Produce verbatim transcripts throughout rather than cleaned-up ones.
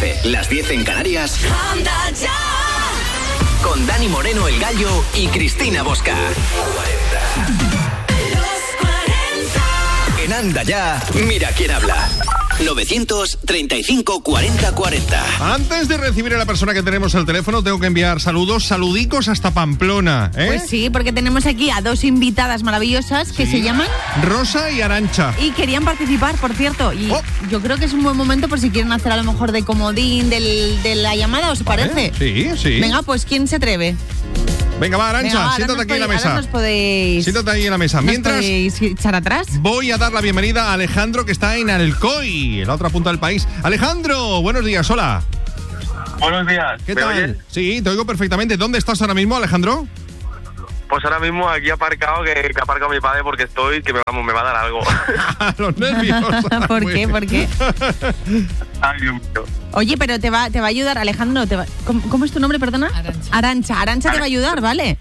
trece, las diez en Canarias. Anda ya. Con Dani Moreno, el Gallo, y Cristina Bosca. Los cuarenta. En Anda ya, mira quién habla. novecientos treinta y cinco cuarenta cuarenta. Antes de recibir a la persona que tenemos al teléfono, tengo que enviar saludos, saludicos hasta Pamplona, ¿eh? Pues sí, porque tenemos aquí a dos invitadas maravillosas que sí. se llaman Rosa y Arantxa. Y querían participar, por cierto. Y oh. yo creo que es un buen momento por si quieren hacer a lo mejor de comodín del, de la llamada, ¿os parece? Sí, sí. Venga, pues ¿quién se atreve? Venga, va, Arantxa, Venga, va, siéntate aquí podéis, en la mesa. Ahora nos podéis... Siéntate ahí en la mesa. Mientras podéis echar atrás. Voy a dar la bienvenida a Alejandro, que está en Alcoy, en la otra punta del país. Alejandro, buenos días, hola. Buenos días. ¿Qué tal? Oyes? Sí, te oigo perfectamente. ¿Dónde estás ahora mismo, Alejandro? Pues ahora mismo aquí aparcado, que, que ha aparcado mi padre porque estoy, que me, vamos, me va a dar algo. Los nervios. ¿Por qué? ¿Por qué? Ay, Dios mío. Oye, pero te va, te va a ayudar, Alejandro. Te va, ¿cómo, ¿Cómo es tu nombre, perdona? Arantxa. Arantxa. Arantxa te va a ayudar, ¿vale?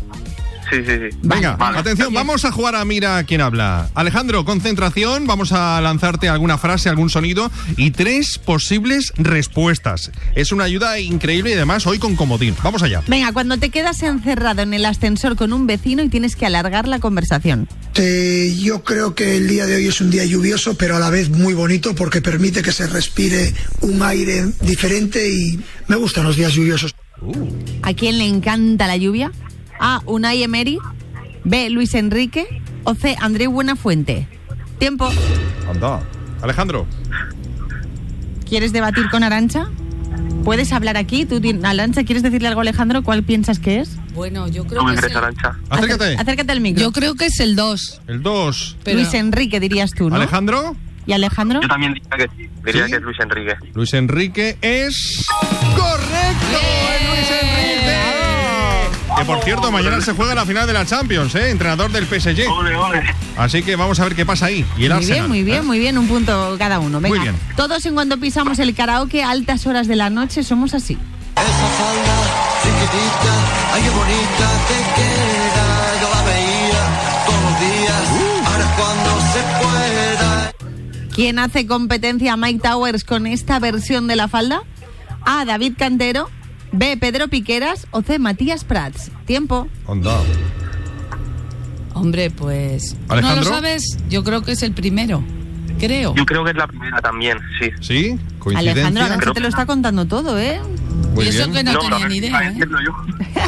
Sí, sí, sí. Venga, vale. Atención, vamos a jugar a Mira quién habla. Alejandro, concentración, vamos a lanzarte alguna frase, algún sonido y tres posibles respuestas. Es una ayuda increíble y además hoy con comodín. Vamos allá. Venga, cuando te quedas encerrado en el ascensor con un vecino y tienes que alargar la conversación. Eh, yo creo que el día de hoy es un día lluvioso, pero a la vez muy bonito porque permite que se respire un aire diferente y me gustan los días lluviosos. Uh. ¿A quién le encanta la lluvia? A. Unai Emery. B. Luis Enrique. O C. Andreu Buenafuente. Tiempo. Anda. Alejandro. ¿Quieres debatir con Arantxa? ¿Puedes hablar aquí? ¿Tú, Arantxa, quieres decirle algo a Alejandro? ¿Cuál piensas que es? Bueno, yo creo ¿Tú que me es crees, el... Arantxa? Acércate. Acércate al micro. Yo creo que es el dos. El dos. Pero... Luis Enrique, dirías tú, ¿no? Alejandro. ¿Y Alejandro? Yo también diría que sí. Diría ¿Sí? que es Luis Enrique. Luis Enrique es... ¡correcto! ¡Es Luis Enrique! Que por cierto, mañana se juega la final de la Champions, ¿eh? Entrenador del P S G. Ole, ole. Así que vamos a ver qué pasa ahí. Y el Muy Arsenal, bien, muy bien, ¿eh? muy bien. Un punto cada uno. Venga, Muy bien. todos en cuando pisamos el karaoke a altas horas de la noche somos así. Esa falda chiquitita, ay qué bonita te queda. Yo la veía todos los días, uh. ahora es cuando se pueda. ¿Quién hace competencia a Mike Towers con esta versión de la falda? A. David Cantero. B. Pedro Piqueras. O C. Matías Prats. Tiempo. Onda. Hombre, pues... ¿Alejandro? ¿No lo sabes? Yo creo que es el primero. Creo. Yo creo que es la primera también, sí. ¿Sí? ¿Coincidencia? Alejandro, Arantxa Creo te lo está contando todo, ¿eh? Muy y eso bien. que no, No, tenía pero ni idea, para ¿eh? decirlo yo.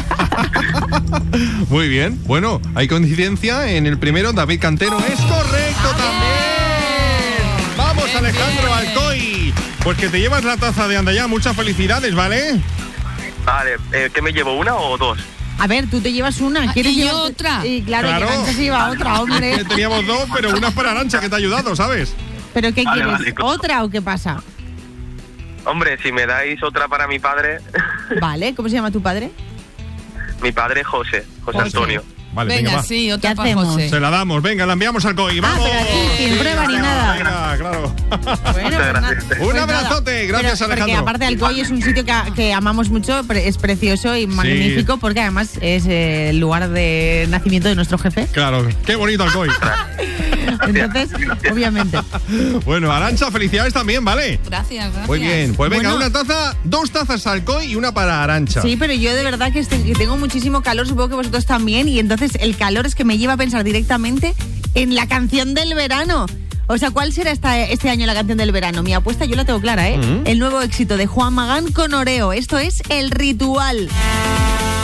Muy bien. Bueno, hay coincidencia en el primero. David Cantero es correcto también. Vamos, Bien, Alejandro bien. Alcoy. Pues que te llevas la taza de Anda Ya. Muchas felicidades, ¿vale? Vale, eh, ¿qué me llevo, una o dos? A ver, tú te llevas una. Ah, ¿Quieres y yo llevarte- otra. Y claro, Claro. que Arantxa se lleva otra, hombre. Que teníamos dos, pero una es para Arantxa, que te ha ayudado, ¿sabes? ¿Pero qué Vale, quieres? vale, claro. ¿Otra o qué pasa? Hombre, si me dais otra para mi padre, Vale, ¿cómo se llama tu padre? mi padre José, José José. Antonio. Vale, Venga, venga, va. sí, otra ¿Qué para hacemos? José. Se la damos, venga, la enviamos al COI. Ah, ¡Vamos! pero aquí, sin prueba ni venga, nada. Venga, claro. Bueno, Muchas gracias. pues Un nada. abrazote, gracias, Pero, porque Alejandro. aparte Alcoy es un sitio que, que amamos mucho, pre- es precioso y magnífico, porque además es eh, el lugar de nacimiento de nuestro jefe. Claro, qué bonito Alcoy. Entonces, obviamente. Bueno, Arantxa, felicidades también, ¿vale? Gracias, gracias. Muy bien, pues venga, Bueno. una taza, dos tazas Alcoy y una para Arantxa. Sí, pero yo de verdad que, este- que tengo muchísimo calor, supongo que vosotros también, y entonces el calor es que me lleva a pensar directamente en la canción del verano. O sea, ¿cuál será esta, este año la canción del verano? Mi apuesta yo la tengo clara, ¿eh? Mm. El nuevo éxito de Juan Magán con Oreo. Esto es El Ritual.